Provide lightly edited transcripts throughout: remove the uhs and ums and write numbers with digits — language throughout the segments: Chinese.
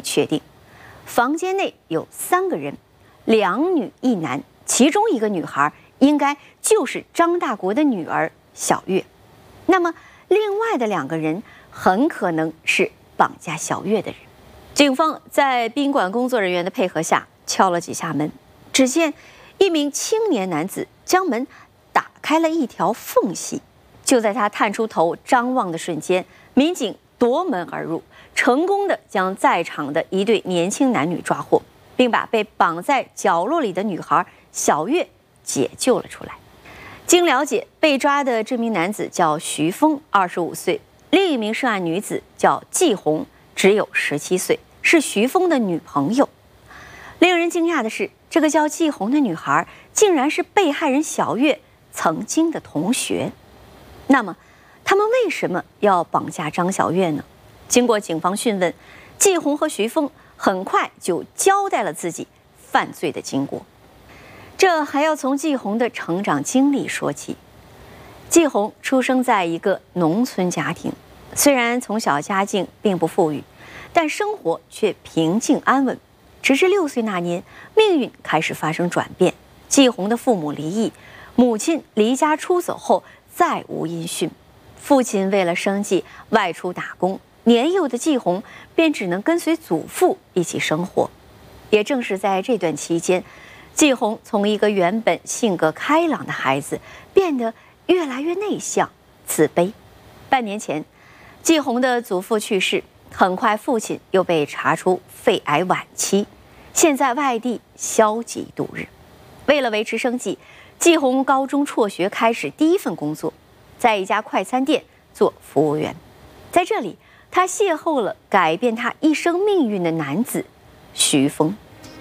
以确定，房间内有3个人，2女1男，其中一个女孩应该就是张大国的女儿小月。那么，另外的2个人很可能是绑架小月的人。警方在宾馆工作人员的配合下敲了几下门，只见一名青年男子将门打开了一条缝隙。就在他探出头张望的瞬间，民警夺门而入，成功的将在场的一对年轻男女抓获，并把被绑在角落里的女孩小月解救了出来。经了解，被抓的这名男子叫徐峰，25岁；另一名涉案女子叫季红，只有17岁，是徐峰的女朋友。令人惊讶的是，这个叫季红的女孩竟然是被害人小月曾经的同学。那么，他们为什么要绑架张小月呢？经过警方讯问，季红和徐峰很快就交代了自己犯罪的经过。这还要从季红的成长经历说起。季红出生在一个农村家庭，虽然从小家境并不富裕，但生活却平静安稳。直至6岁那年，命运开始发生转变。季红的父母离异，母亲离家出走后再无音讯，父亲为了生计外出打工，年幼的季红便只能跟随祖父一起生活。也正是在这段期间，季红从一个原本性格开朗的孩子变得越来越内向、自卑。半年前，季红的祖父去世，很快父亲又被查出肺癌晚期，现在外地消极度日。为了维持生计，季红高中辍学，开始第一份工作，在一家快餐店做服务员。在这里，他邂逅了改变他一生命运的男子徐峰。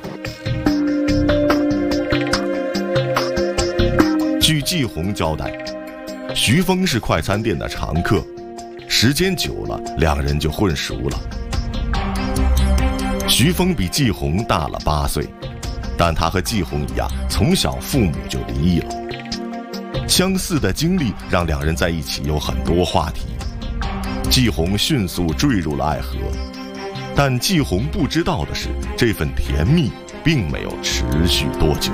据季红交代，徐峰是快餐店的常客，时间久了，2人就混熟了。徐峰比季红大了8岁，但他和季红一样，从小父母就离异了。相似的经历让2人在一起有很多话题。季红迅速坠入了爱河，但季红不知道的是，这份甜蜜并没有持续多久。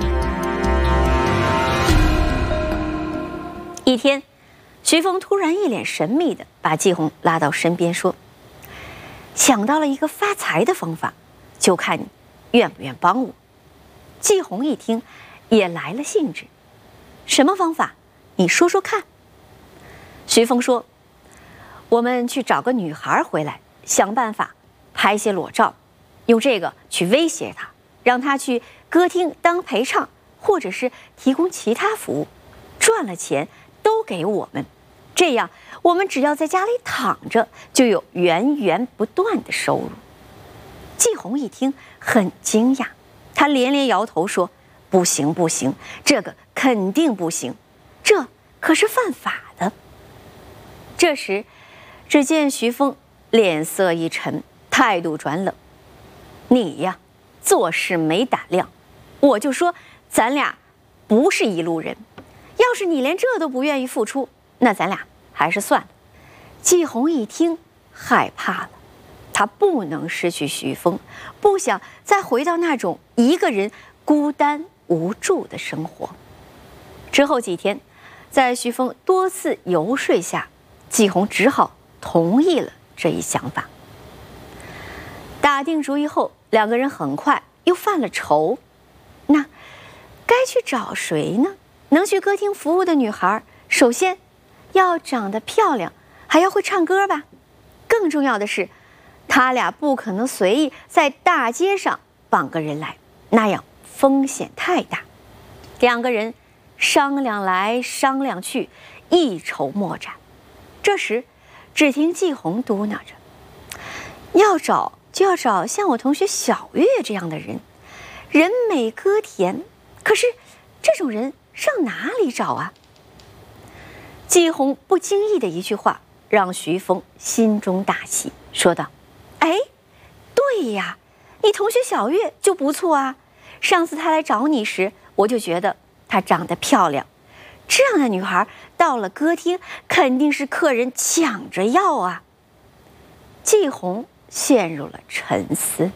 一天，徐峰突然一脸神秘地把季红拉到身边说：“想到了一个发财的方法，就看你愿不愿帮我。”季红一听，也来了兴致：“什么方法？你说说看。”徐峰说：“我们去找个女孩回来，想办法拍些裸照，用这个去威胁她，让她去歌厅当陪唱，或者是提供其他服务，赚了钱都给我们，这样我们只要在家里躺着，就有源源不断的收入。”季红一听很惊讶，他连连摇头说：“不行不行，这个肯定不行，这可是犯法的。”这时，只见徐峰脸色一沉，态度转冷：“你呀，做事没胆量，我就说咱俩不是一路人。要是你连这都不愿意付出，那咱俩还是算了。”季红一听害怕了，他不能失去徐峰，不想再回到那种一个人孤单无助的生活。之后几天，在徐峰多次游说下，季红只好同意了这一想法。打定主意后，2个人很快又犯了愁。那该去找谁呢？能去歌厅服务的女孩，首先要长得漂亮，还要会唱歌吧。更重要的是，他俩不可能随意在大街上绑个人来，那样风险太大。2个人商量来商量去，一筹莫展。这时，只听季红嘟囔着：“要找就要找像我同学小月这样的人，人美歌甜。可是这种人上哪里找啊？”季红不经意的一句话，让徐峰心中大喜，说道：“哎，对呀，你同学小月就不错啊。上次她来找你时，我就觉得她长得漂亮。这样的女孩到了歌厅，肯定是客人抢着要啊。”季红陷入了沉思。